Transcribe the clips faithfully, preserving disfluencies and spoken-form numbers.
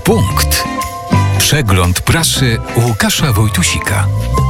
Punkt. Przegląd prasy Łukasza Wojtusika.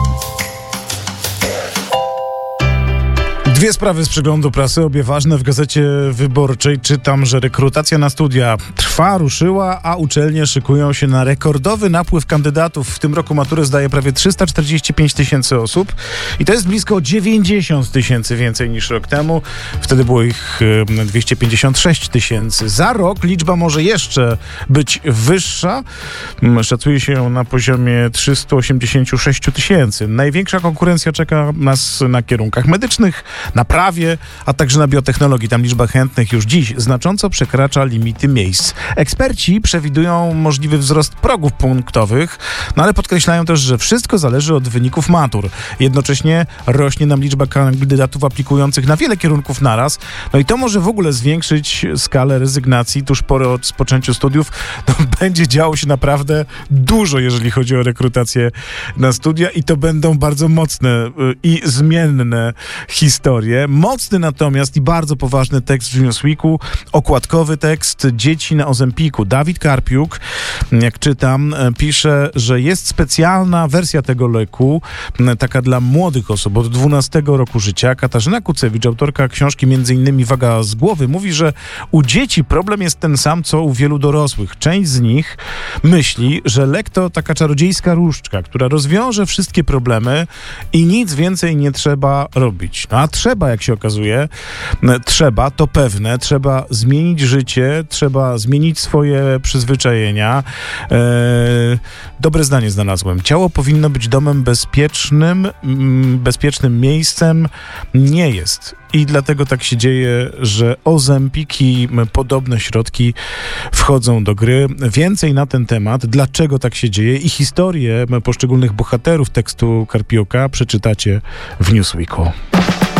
Dwie sprawy z przeglądu prasy, obie ważne. W Gazecie Wyborczej czytam, że rekrutacja na studia trwa, ruszyła, a uczelnie szykują się na rekordowy napływ kandydatów. W tym roku maturę zdaje prawie trzysta czterdzieści pięć tysięcy osób i to jest blisko dziewięćdziesiąt tysięcy więcej niż rok temu. Wtedy było ich dwieście pięćdziesiąt sześć tysięcy. Za rok liczba może jeszcze być wyższa. Szacuje się ją na poziomie trzysta osiemdziesiąt sześć tysięcy. Największa konkurencja czeka nas na kierunkach medycznych, na prawie, a także na biotechnologii. Tam liczba chętnych już dziś znacząco przekracza limity miejsc. Eksperci przewidują możliwy wzrost progów punktowych, no ale podkreślają też, że wszystko zależy od wyników matur. Jednocześnie rośnie nam liczba kandydatów aplikujących na wiele kierunków naraz, no i to może w ogóle zwiększyć skalę rezygnacji tuż po rozpoczęciu studiów. No, będzie działo się naprawdę dużo, jeżeli chodzi o rekrutację na studia i to będą bardzo mocne i zmienne historie. Mocny natomiast i bardzo poważny tekst w Newsweeku, okładkowy tekst Dzieci na Ozempiku. Dawid Karpiuk, jak czytam, pisze, że jest specjalna wersja tego leku, taka dla młodych osób od dwunastego roku życia. Katarzyna Kucewicz, autorka książki między innymi Waga z głowy, mówi, że u dzieci problem jest ten sam, co u wielu dorosłych. Część z nich myśli, że lek to taka czarodziejska różdżka, która rozwiąże wszystkie problemy i nic więcej nie trzeba robić. No a trzeba, jak się okazuje, trzeba, to pewne, trzeba zmienić życie, trzeba zmienić swoje przyzwyczajenia. Eee, dobre zdanie znalazłem. Ciało powinno być domem bezpiecznym, mm, bezpiecznym miejscem. Nie jest. I dlatego tak się dzieje, że Ozempik i podobne środki wchodzą do gry. Więcej na ten temat, dlaczego tak się dzieje i historię poszczególnych bohaterów tekstu Karpiuka przeczytacie w Newsweeku.